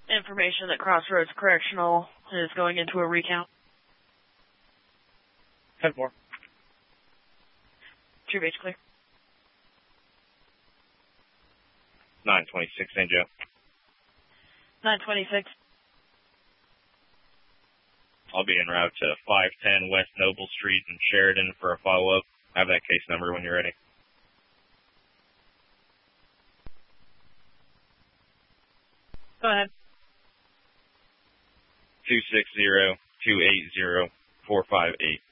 information that Crossroads Correctional is going into a recount. 10-4. True base clear. 926, St. Joe. 926. I'll be en route to 510 West Noble Street in Sheridan for a follow-up. I have that case number when you're ready. Go ahead. 260-280-458.